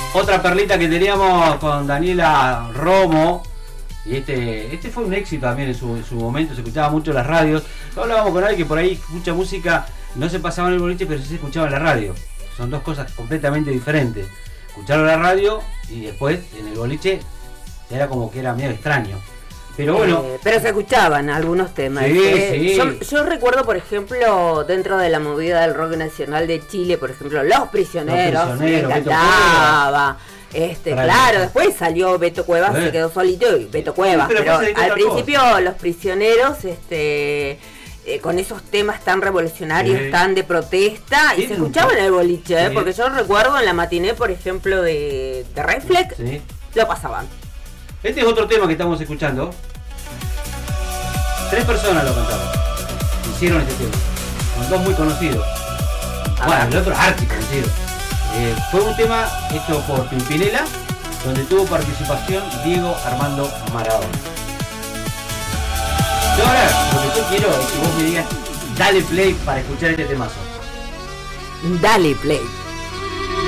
Otra perlita que teníamos con Daniela Romo. Y este fue un éxito también en su momento, se escuchaba mucho en las radios. Hablábamos con alguien que por ahí mucha música no se pasaba en el boliche, pero sí se escuchaba en la radio. Son dos cosas completamente diferentes. Escucharlo en la radio y después en el boliche era como que era medio extraño. Pero bueno. Pero se escuchaban algunos temas. Sí. Yo recuerdo, por ejemplo, dentro de la movida del rock nacional de Chile, por ejemplo, Los Prisioneros, me encantaba. Claro, después salió Beto Cuevas, se quedó solito y Beto Cuevas, pero al principio Los Prisioneros, con esos temas tan revolucionarios, tan de protesta, y se escuchaban en el boliche, porque yo recuerdo en la matiné, por ejemplo, de Reflex, lo pasaban. Este es otro tema que estamos escuchando. 3 personas lo cantaron, hicieron este tema, son 2 muy conocidos. Bueno, el otro es archiconocido. Fue un tema hecho por Pimpinela, donde tuvo participación Diego Armando Maradona. Yo ahora lo que yo quiero es que vos me digas, dale play para escuchar este temazo. Dale play.